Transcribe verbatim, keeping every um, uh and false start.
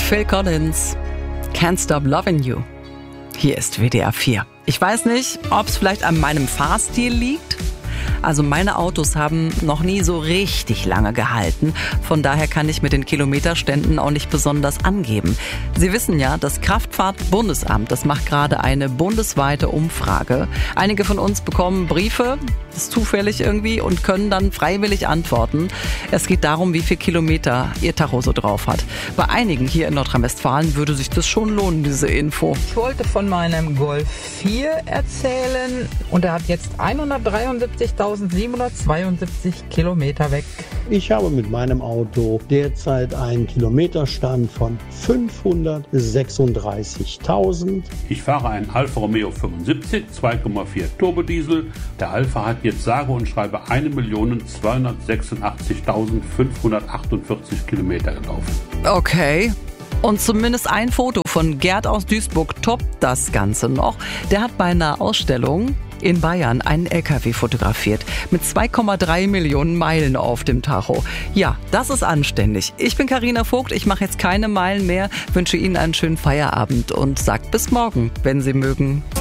Phil Collins, Can't Stop Loving You. Hier ist W D R vier. Ich weiß nicht, ob es vielleicht an meinem Fahrstil liegt. Also meine Autos haben noch nie so richtig lange gehalten. Von daher kann ich mit den Kilometerständen auch nicht besonders angeben. Sie wissen ja, das Kraftfahrtbundesamt, das macht gerade eine bundesweite Umfrage. Einige von uns bekommen Briefe, das ist zufällig irgendwie, und können dann freiwillig antworten. Es geht darum, wie viel Kilometer ihr Tacho so drauf hat. Bei einigen hier in Nordrhein-Westfalen würde sich das schon lohnen, diese Info. Ich wollte von meinem Golf vier erzählen und er hat jetzt hundertdreiundsiebzigtausendsiebenhundertzweiundsiebzig Kilometer weg. Ich habe mit meinem Auto derzeit einen Kilometerstand von fünfhundertsechsunddreißigtausend. Ich fahre einen Alfa Romeo fünfundsiebzig, zwei Komma vier Turbodiesel. Der Alfa hat jetzt sage und schreibe eine Million zweihundertsechsundachtzigtausendfünfhundertachtundvierzig Kilometer gelaufen. Okay. Und zumindest ein Foto von Gerd aus Duisburg toppt das Ganze noch. Der hat bei einer Ausstellung in Bayern einen L K W fotografiert mit zwei Komma drei Millionen Meilen auf dem Tacho. Ja, das ist anständig. Ich bin Carina Vogt, ich mache jetzt keine Meilen mehr, wünsche Ihnen einen schönen Feierabend und sagt bis morgen, wenn Sie mögen.